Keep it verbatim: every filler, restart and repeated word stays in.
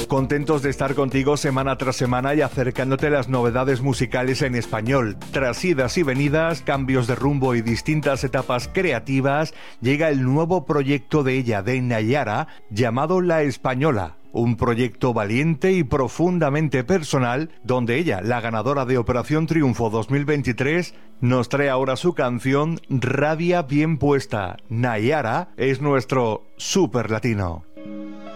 Contentos de estar contigo semana tras semana y acercándote las novedades musicales en español. Tras idas y venidas, cambios de rumbo y distintas etapas creativas, llega el nuevo proyecto de ella, de Nayara, llamado La Española. Un proyecto valiente y profundamente personal, donde ella, la ganadora de Operación Triunfo dos mil veintitrés, nos trae ahora su canción Rabia Bien Puesta. Nayara es nuestro super latino.